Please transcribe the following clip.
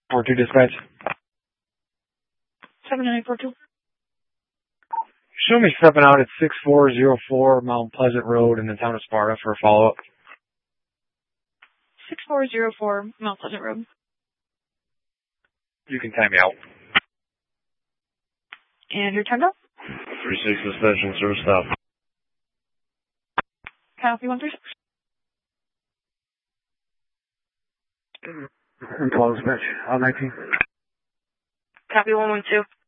42 dispatch. 79842. Show me stepping out at 6404 Mount Pleasant Road in the town of Sparta for a follow-up. 6404 Mount Pleasant Road. You can time me out. And your time up? 36 suspension, service stop. Copy 136. Close, bitch. All 19. Copy 112.